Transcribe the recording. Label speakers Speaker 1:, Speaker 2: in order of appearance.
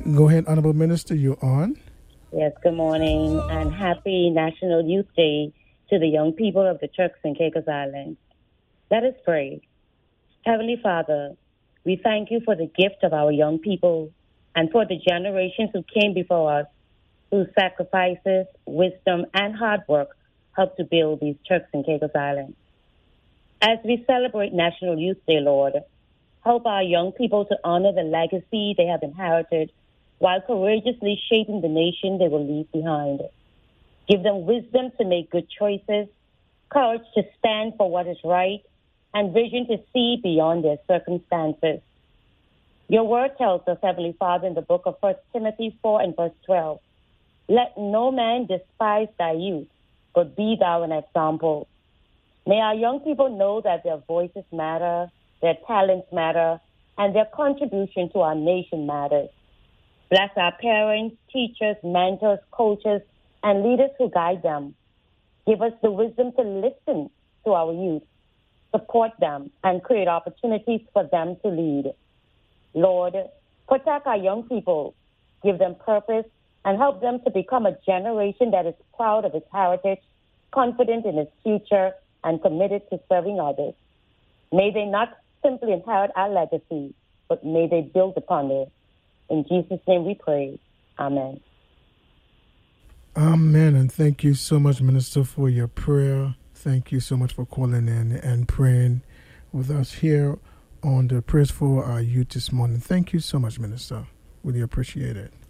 Speaker 1: Go ahead, Honorable Minister, you're on.
Speaker 2: Yes, good morning and happy National Youth Day to the young people of the Turks and Caicos Islands. Let us pray. Heavenly Father, we thank you for the gift of our young people and for the generations who came before us, whose sacrifices, wisdom, and hard work helped to build these Turks and Caicos Islands. As we celebrate National Youth Day, Lord, help our young people to honor the legacy they have inherited while courageously shaping the nation they will leave behind. Give them wisdom to make good choices, courage to stand for what is right, and vision to see beyond their circumstances. Your word tells us, Heavenly Father, in the book of 1 Timothy 4 and verse 12, let no man despise thy youth, but be thou an example. May our young people know that their voices matter, their talents matter, and their contribution to our nation matters. Bless our parents, teachers, mentors, coaches, and leaders who guide them. Give us the wisdom to listen to our youth, support them, and create opportunities for them to lead. Lord, protect our young people, give them purpose, and help them to become a generation that is proud of its heritage, confident in its future, and committed to serving others. May they not simply inherit our legacy, but may they build upon it. In Jesus' name we pray. Amen.
Speaker 1: Amen. And thank you so much, Minister, for your prayer. Thank you so much for calling in and praying with us here on the Prayers for Our Youth this morning. Thank you so much, Minister. Really appreciate it.